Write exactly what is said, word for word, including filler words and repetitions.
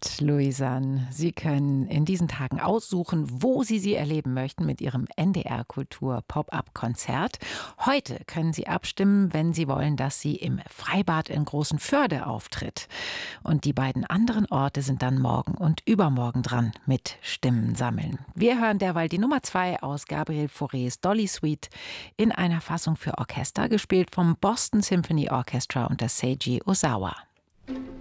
mit Louisanne. Sie können in diesen Tagen aussuchen, wo Sie sie erleben möchten mit Ihrem N D R Kultur Pop-up-Konzert. Heute können Sie abstimmen, wenn Sie wollen, dass sie im Freibad in Großenförde auftritt. Und die beiden anderen Orte sind dann morgen und übermorgen dran mit Stimmen sammeln. Wir hören derweil die Nummer zwei aus Gabriel Faurés Dolly Suite in einer Fassung für Orchester, gespielt vom Boston Symphony Orchestra unter Seiji Ozawa.